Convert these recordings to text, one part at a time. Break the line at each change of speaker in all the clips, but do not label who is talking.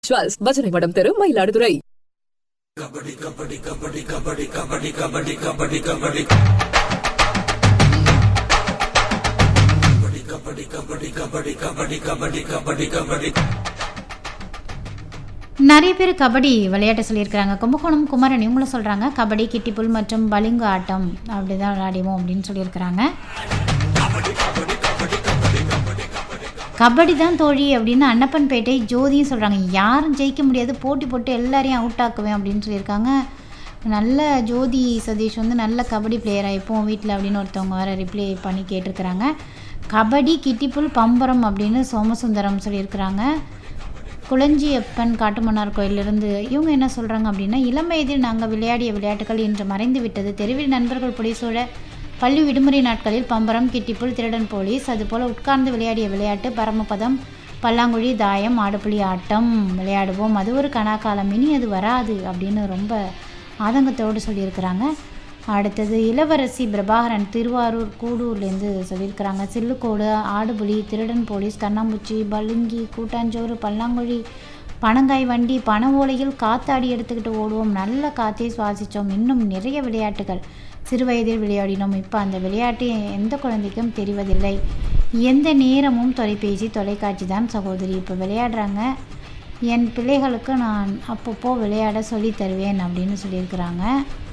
ஸ்வாஸ் பஜனை மடம் தெரு மயிலாடுதுறை.
நிறைய பேர் கபடி விளையாட்டு சொல்லியிருக்கிறாங்க. கும்பகோணம் குமரன் இவங்களும் சொல்கிறாங்க கபடி, கிட்டிப்புல் மற்றும் பளிங்கு ஆட்டம் அப்படி தான் விளையாடுவோம் அப்படின்னு சொல்லியிருக்கிறாங்க. கபடி தான் தோழி அப்படின்னு அன்னப்பன்பேட்டை ஜோதியும் சொல்கிறாங்க. யாரும் ஜெயிக்க முடியாது, போட்டி போட்டு எல்லாரையும் அவுட் ஆக்குவேன் அப்படின்னு சொல்லியிருக்காங்க. நல்ல ஜோதி சதீஷ் வந்து நல்ல கபடி பிளேயராக இப்போவும் வீட்டில் அப்படின்னு ஒருத்தவங்க வேறு ரிப்ளை பண்ணி கேட்டிருக்கிறாங்க. கபடி, கிட்டிப்புல், பம்பரம் அப்படின்னு சோமசுந்தரம் சொல்லியிருக்கிறாங்க. குளஞ்சியப்பன் காட்டுமன்னார் கோயிலிருந்து இவங்க என்ன சொல்கிறாங்க அப்படின்னா, இளம் வயதில் நாங்கள் விளையாடிய விளையாட்டுகள் இன்று மறைந்து விட்டது. தெருவில் நண்பர்கள் புடைசூழ, பள்ளி விடுமுறை நாட்களில் பம்பரம், கிட்டிப்புல், திருடன் போலீஸ், அதுபோல் உட்கார்ந்து விளையாடிய விளையாட்டு பரமபதம், பல்லாங்குழி, தாயம், ஆடுபுலி ஆட்டம் விளையாடுவோம். அது ஒரு கனாக்காலம், இனி அது வராது அப்படின்னு ரொம்ப ஆதங்கத்தோடு சொல்லியிருக்கிறாங்க. அடுத்தது இளவரசி பிரபாகரன் திருவாரூர் கூடூர்லேருந்து சொல்லியிருக்கிறாங்க. சில்லுக்கோடு, ஆடுபுலி, திருடன் போலீஸ், கண்ணாம்பூச்சி, பலுங்கி, கூட்டாஞ்சோறு, பல்லாங்குழி, பனங்காய் வண்டி, பனை ஓலையில் காத்தாடி எடுத்துக்கிட்டு ஓடுவோம், நல்ல காற்றை சுவாசித்தோம், இன்னும் நிறைய விளையாட்டுகள் சிறு வயதில் விளையாடினோம். இப்போ அந்த விளையாட்டு எந்த குழந்தைக்கும் தெரிவதில்லை. எந்த நேரமும் தொலைபேசி, தொலைக்காட்சி தான் சகோதரி இப்போ விளையாடுறாங்க. என் பிள்ளைகளுக்கு நான் அப்பப்போ விளையாட சொல்லி தருவேன் அப்படின்னு சொல்லியிருக்கிறாங்க.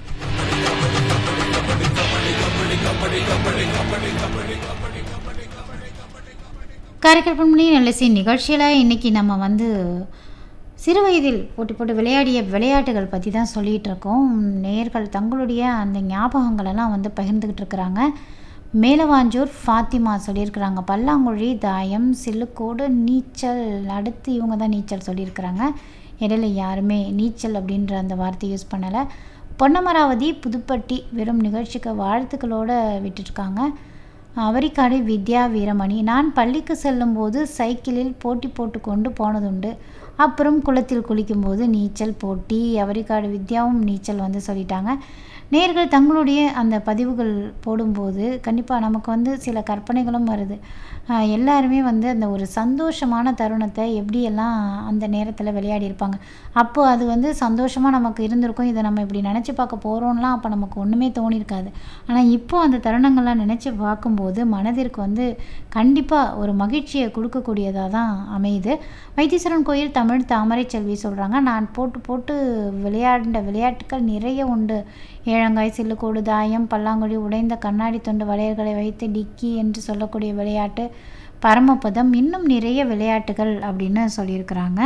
காரைக்கால் பண்பலை நல்லசி நிகழ்ச்சியில் இன்றைக்கி நம்ம வந்து சிறு வயதில் போட்டி போட்டு விளையாடிய விளையாட்டுகள் பற்றி தான் சொல்லிகிட்டு இருக்கோம். நேயர்கள் தங்களுடைய அந்த ஞாபகங்களெல்லாம் வந்து பகிர்ந்துக்கிட்டு இருக்கிறாங்க. மேலவாஞ்சூர் ஃபாத்திமா சொல்லியிருக்கிறாங்க பல்லாங்குழி, தாயம், சில்லுக்கோடு, நீச்சல். அடுத்து இவங்க தான் நீச்சல் சொல்லியிருக்கிறாங்க. இடையில யாருமே நீச்சல் அப்படின்ற அந்த வார்த்தை யூஸ் பண்ணலை. பொன்னமராவதி புதுப்பட்டி வெறும் நிகழ்ச்சிக்கு வாழ்த்துக்களோடு விட்டுருக்காங்க. அவரிக்காடு வித்யா வீரமணி, நான் பள்ளிக்கு செல்லும்போது சைக்கிளில் போட்டி போட்டு கொண்டு போனதுண்டு. அப்புறம் குளத்தில் குளிக்கும்போது நீச்சல் போட்டி. அவரிக்காடு வித்யாவும் நீச்சல் வந்து சொல்லிட்டாங்க. நேயர்கள் தங்களுடைய அந்த பதிவுகள் போடும்போது கண்டிப்பாக நமக்கு வந்து சில கற்பனைகளும் வருது. எல்லாருமே வந்து அந்த ஒரு சந்தோஷமான தருணத்தை எப்படியெல்லாம் அந்த நேரத்தில் விளையாடி இருப்பாங்க. அப்போது அது வந்து சந்தோஷமாக நமக்கு இருந்திருக்கும். இதை நம்ம இப்படி நினச்சி பார்க்க போகிறோம்லாம் அப்போ நமக்கு ஒன்றுமே தோணியிருக்காது. ஆனால் இப்போது அந்த தருணங்கள்லாம் நினச்சி பார்க்கும்போது மனதிற்கு வந்து கண்டிப்பாக ஒரு மகிழ்ச்சியை கொடுக்கக்கூடியதாக தான் அமையுது. வைத்தீஸ்வரன் கோயில் தமிழ் தாமரை செல்வி சொல்கிறாங்க, நான் போட்டு போட்டு விளையாண்ட விளையாட்டுகள் நிறைய உண்டு. ஏழங்காய், சில்லுக்கோடு, தாயம், பல்லாங்குழி, உடைந்த கண்ணாடி துண்டு வளையல்களை வைத்து டிக்கி என்று சொல்லக்கூடிய விளையாட்டு, பரமபதம், இன்னும் நிறைய விளையாட்டுகள் அப்படின்னு சொல்லியிருக்கிறாங்க.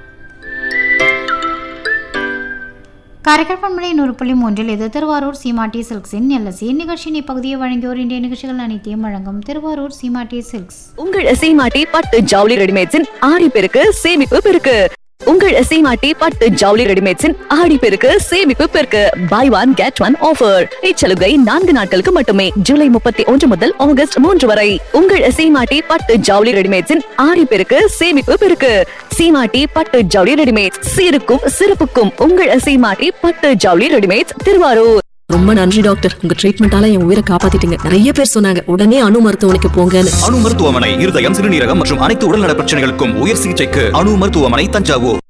காரைக்கால் பண்பலை 100.3 இது திருவாரூர் சீமாட்டி சில்க்ஸின் எல்எஸ்சி நிகழ்ச்சியின் இப்பகுதியை வழங்கியோர் இன்றைய நிகழ்ச்சிகள் அனைத்தையும் வழங்கும் திருவாரூர் சீமாட்டி சில்க்ஸ்.
உங்கள் சீமாட்டி பட்டு ஜவுளி ரெடிமேட்ஸின் ஆடி பெருக்கு சேமிப்பு பெருக்கு. உங்கள் சீமாட்டி பட்டு ஜவுளி ரெடிமேட்ஸின் ஆடி பெருக்கு சேமிப்பு பெருக்கு. By one get one offer. இச்சலுகை 4 நாட்களுக்கு மட்டுமே, ஜூலை 31 முதல் ஆகஸ்ட் 3 வரை. உங்கள் சீமாட்டி பட்டு ஜவுளி ரெடிமேட்ஸின் ஆடி பெருக்கு சேமிப்பு பெருக்கு. சீமாட்டி பட்டு ஜவுளி ரெடிமேட்ஸ், சீருக்கும் சிறப்புக்கும் உங்கள் சீமாட்டி பட்டு ஜவுளி ரெடிமேட்ஸ், திருவாரூர்.
ரொம்ப நன்றி டாக்டர், உங்க ட்ரீட்மெண்டால என் உயிரை காப்பாத்திட்டீங்க. நிறைய பேர் சொன்னாங்க உடனே அணு மருத்துவமனைக்கு போங்கன்னு.
அணு மருத்துவமனை இருதயம், சிறுநீரகம் மற்றும் அனைத்து உடல்நல பிரச்சனைகளுக்கும் உயர் சிகிச்சைக்கு அணு மருத்துவமனை, தஞ்சாவூர்.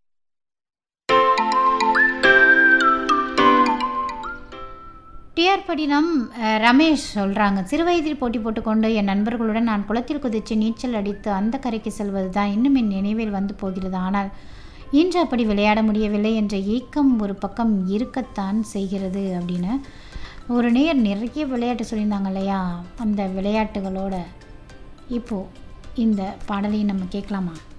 டிஆர்பட்டினம் ரமேஷ் சொல்கிறாங்க, சிறுவயதில் போட்டி போட்டுக்கொண்டு என் நண்பர்களுடன் நான் குளத்தில் குதித்து நீச்சல் அடித்து அந்த கரைக்கு செல்வது தான் இன்னும் என் நினைவில் வந்து போகிறது. ஆனால் இன்று அப்படி விளையாட முடியவில்லை என்ற ஏக்கம் ஒரு பக்கம் இருக்கத்தான் செய்கிறது அப்படின்னு ஒரு நேர் நிறைய விளையாட்டு சொல்லியிருந்தாங்க இல்லையா. அந்த விளையாட்டுகளோட இப்போது இந்த பாடலையும் நம்ம கேட்கலாமா?